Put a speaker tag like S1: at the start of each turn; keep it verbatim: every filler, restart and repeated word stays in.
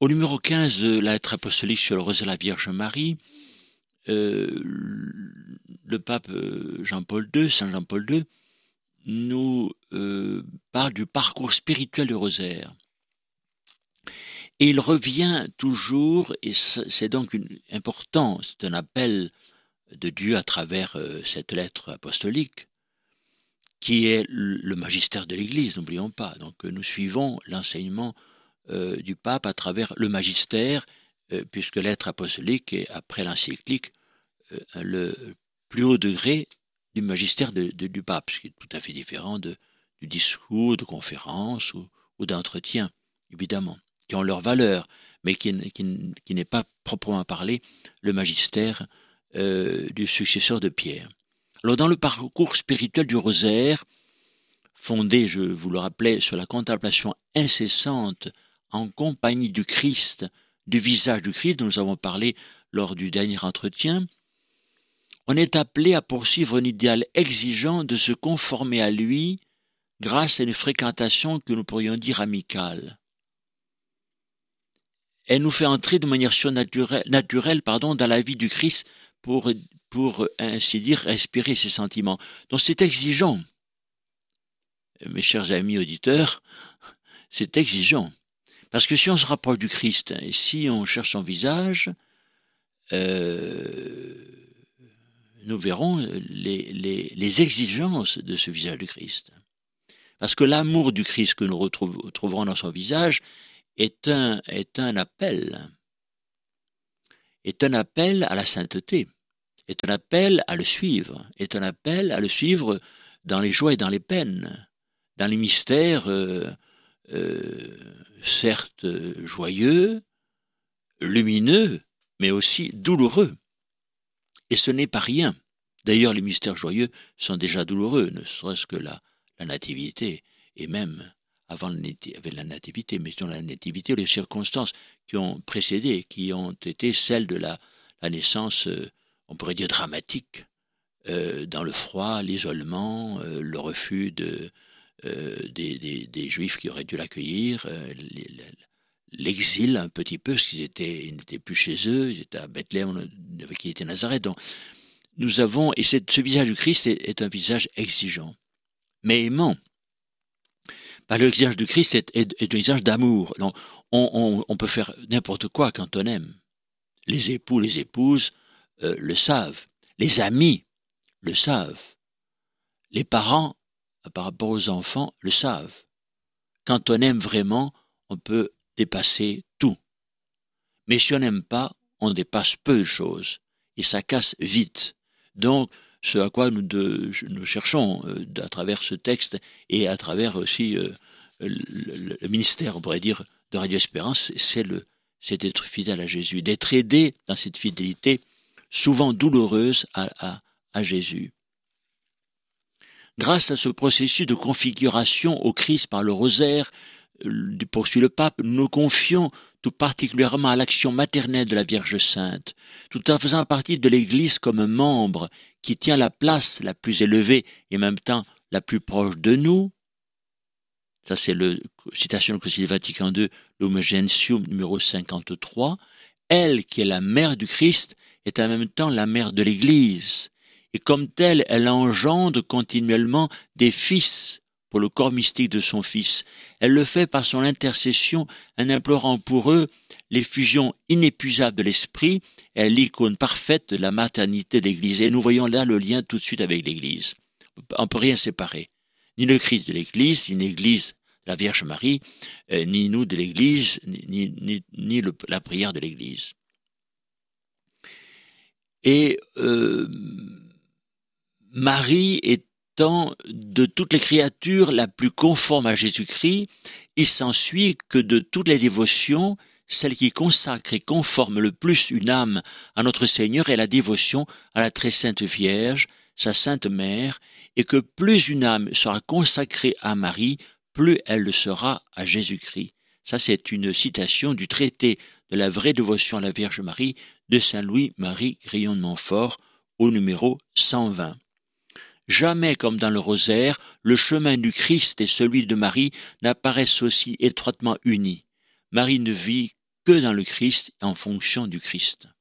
S1: Au numéro quinze de la lettre apostolique sur le rosaire de la Vierge Marie, euh, le pape Jean-Paul deux, Saint Jean-Paul deux, nous euh, parle du parcours spirituel du rosaire. Et il revient toujours, et c'est donc une, important, c'est un appel de Dieu à travers euh, cette lettre apostolique, qui est le magistère de l'Église, n'oublions pas. Donc nous suivons l'enseignement euh, du pape à travers le magistère, euh, puisque l'être apostolique est, après l'encyclique, euh, le plus haut degré du magistère de, de, du pape, ce qui est tout à fait différent de, du discours, de conférence ou, ou d'entretien, évidemment, qui ont leur valeur, mais qui, qui, qui n'est pas proprement parlé le magistère euh, du successeur de Pierre. Alors, dans le parcours spirituel du rosaire, fondé, je vous le rappelais, sur la contemplation incessante en compagnie du Christ, du visage du Christ, dont nous avons parlé lors du dernier entretien, on est appelé à poursuivre un idéal exigeant de se conformer à lui grâce à une fréquentation que nous pourrions dire amicale. Elle nous fait entrer de manière surnaturelle naturelle, pardon, dans la vie du Christ pour, pour ainsi dire, respirer ses sentiments. Donc c'est exigeant. Mes chers amis auditeurs, c'est exigeant. Parce que si on se rapproche du Christ, et si on cherche son visage, euh, nous verrons les, les, les exigences de ce visage du Christ. Parce que l'amour du Christ que nous retrouverons dans son visage est un, est un appel, est un appel à la sainteté, est un appel à le suivre, est un appel à le suivre dans les joies et dans les peines, dans les mystères, euh, euh, certes joyeux, lumineux, mais aussi douloureux. Et ce n'est pas rien. D'ailleurs, les mystères joyeux sont déjà douloureux, ne serait-ce que la, la nativité, et même avant la nativité, mais dans la nativité, les circonstances qui ont précédé, qui ont été celles de la, la naissance, euh, on pourrait dire dramatique, euh, dans le froid, l'isolement, euh, le refus de, euh, des, des, des Juifs qui auraient dû l'accueillir, euh, l'exil un petit peu, parce qu'ils étaient, ils n'étaient plus chez eux, ils étaient à Bethléem, qui était Nazareth. Donc, nous avons, et cette, ce visage du Christ est, est un visage exigeant, mais aimant. Parce que le visage du Christ est, est, est un visage d'amour. Donc, on, on, on peut faire n'importe quoi quand on aime. Les époux, les épouses euh, le savent. Les amis le savent. Les parents, par rapport aux enfants, le savent. Quand on aime vraiment, on peut dépasser tout. Mais si on n'aime pas, on dépasse peu de choses. Et ça casse vite. Donc, ce à quoi nous, de, nous cherchons euh, à travers ce texte et à travers aussi euh, le, le ministère, on pourrait dire, de Radio Espérance, c'est, le, c'est d'être fidèle à Jésus, d'être aidé dans cette fidélité souvent douloureuse à, à, à Jésus. Grâce à ce processus de configuration au Christ par le rosaire, poursuit le pape, nous nous confions tout particulièrement à l'action maternelle de la Vierge Sainte, tout en faisant partie de l'Église comme membre qui tient la place la plus élevée et en même temps la plus proche de nous. Ça, c'est la citation du Concile Vatican deux, Lumen Gentium numéro cinquante-trois. Elle, qui est la mère du Christ, est en même temps la mère de l'Église. Et comme telle, elle engendre continuellement des fils pour le corps mystique de son Fils. Elle le fait par son intercession en implorant pour eux l'effusion inépuisable de l'Esprit. Elle est l'icône parfaite de la maternité de l'Église. Et nous voyons là le lien tout de suite avec l'Église. On ne peut rien séparer. Ni le Christ de l'Église, ni l'Église de la Vierge Marie, euh, ni nous de l'Église, ni, ni, ni le, la prière de l'Église. Et euh, Marie est de toutes les créatures la plus conforme à Jésus-Christ, il s'ensuit que de toutes les dévotions, celle qui consacre et conforme le plus une âme à notre Seigneur est la dévotion à la très sainte Vierge, sa sainte mère, et que plus une âme sera consacrée à Marie, plus elle le sera à Jésus-Christ. Ça, c'est une citation du traité de la vraie dévotion à la Vierge Marie de Saint Louis-Marie Grillon de Montfort au numéro cent vingt. Jamais, comme dans le rosaire, le chemin du Christ et celui de Marie n'apparaissent aussi étroitement unis. Marie ne vit que dans le Christ et en fonction du Christ.